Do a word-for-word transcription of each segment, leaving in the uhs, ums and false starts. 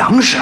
粮食。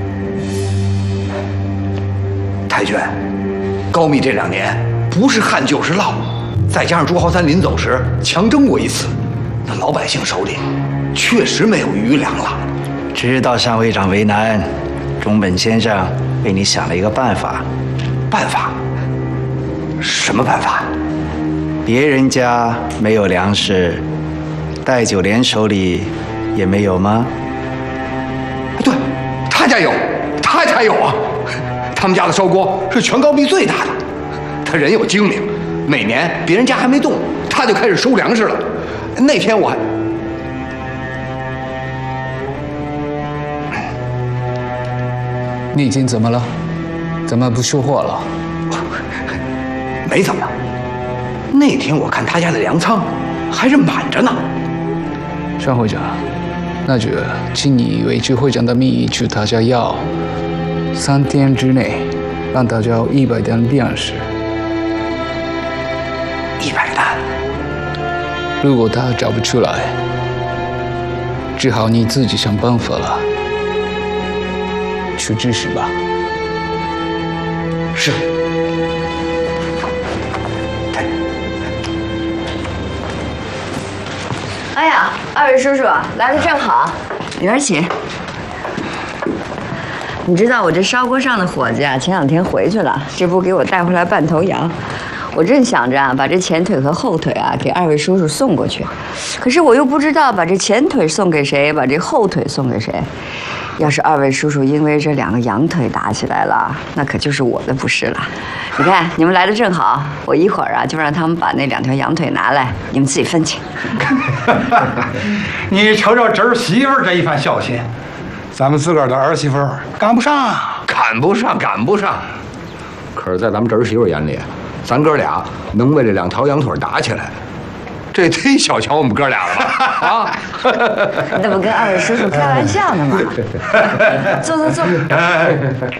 太君，高密这两年不是旱就是涝，再加上朱豪三临走时强征过一次，那老百姓手里确实没有余粮了。 知道上会长为难，中本先生为你想了一个办法。 办法？什么办法？ 别人家没有粮食，戴九莲手里也没有吗？ 对，他家有，他家有啊。他们家的烧锅是全高密最大的，他人又精明，每年别人家还没动，他就开始收粮食了。那天我还…… 你已经怎么了？怎么不说话了？ 没怎么。那天我看他家的粮仓还是满着呢。 上会长，那就请你以支会长的名义去他家要，三天之内让他交一百担粮食。 一百担？ 如果他找不出来，只好你自己想办法了。去支持吧。 是。 哎呀，二位叔叔来的正好，里边请。你知道我这烧锅上的伙计啊，前两天回去了，这不给我带回来半头羊。我正想着啊，把这前腿和后腿啊给二位叔叔送过去，可是我又不知道把这前腿送给谁，把这后腿送给谁。要是二位叔叔因为这两个羊腿打起来了，那可就是我的不是了。你看你们来的正好，我一会儿啊就让他们把那两条羊腿拿来，你们自己分去。 你瞅瞅侄儿媳妇这一番孝心，咱们自个儿的儿媳妇赶不上， 赶不上，赶不上。可是，在咱们侄儿媳妇眼里，咱哥俩能为这两条羊腿打起来，这忒小瞧我们哥俩了吧？啊！ 那不跟二位叔叔开玩笑呢吗？坐坐坐。 哎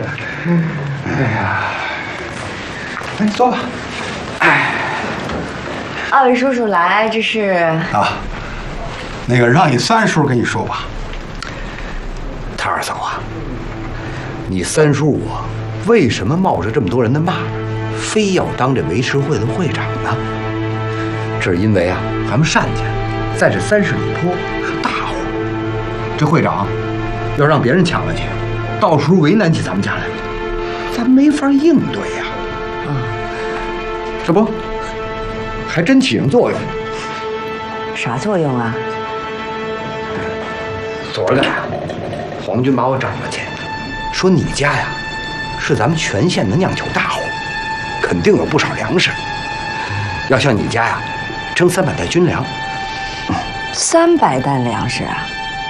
呀，哎，坐吧。哎， 二位叔叔来，这是啊，那个让你三叔跟你说吧。 他二嫂啊，你三叔我为什么冒着这么多人的骂，非要当这维持会的会长呢？这是因为啊，咱们单家在这三十里坡是大户，这会长要让别人抢了去，到时候为难起咱们家来了，咱没法应对呀。啊，这不还真起上作用。 啥作用啊？ 昨儿个呀，皇军把我找了去，说你家呀是咱们全县的酿酒大户，肯定有不少粮食，要向你家呀征三百袋军粮。 三百担粮食啊！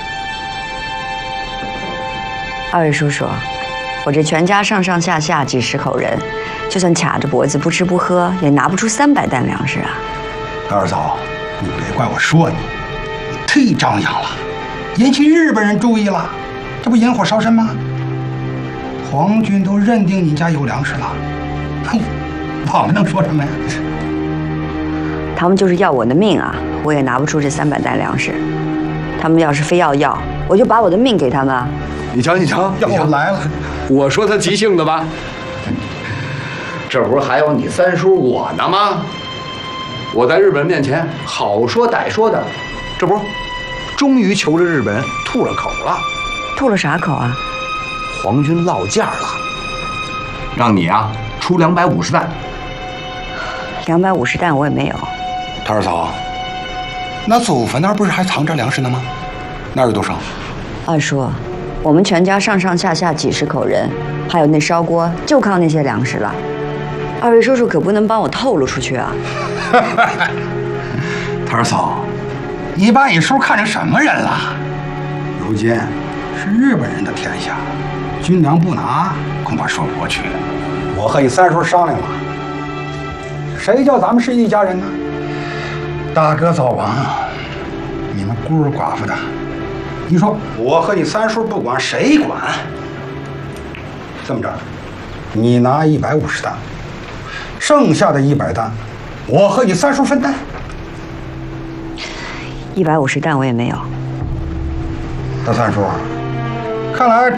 二位叔叔，我这全家上上下下几十口人，就算卡着脖子不吃不喝，也拿不出三百担粮食啊！ 二嫂，你别怪我说你，你忒张扬了，引起日本人注意了，这不引火烧身吗？皇军都认定你家有粮食了，我们能说什么呀？ 他们就是要我的命啊，我也拿不出这三百担粮食。他们要是非要要，我就把我的命给他们。 你瞧，你瞧， 要我来了， 我说他急性子吧，这不是还有你三叔我呢吗？我在日本人面前好说歹说的，这不终于求着日本人吐了口了。 吐了啥口啊？ 皇军落价了，让你啊出两百五十担。 两百五十担我也没有。 他二嫂，那祖坟那儿不是还藏着粮食呢吗？那儿有多少？ 二叔，我们全家上上下下几十口人，还有那烧锅，就靠那些粮食了。二位叔叔可不能帮我透露出去啊！ 他二嫂，你把你叔看成什么人了？如今是日本人的天下，军粮不拿，恐怕说不过去。我和你三叔商量了，谁叫咱们是一家人呢？大哥早亡，你们孤儿寡妇的，你说我和你三叔不管谁管？这么着，你拿一百五十担，剩下的一百担，我和你三叔分担。 一百五十担我也没有。 大三叔，看来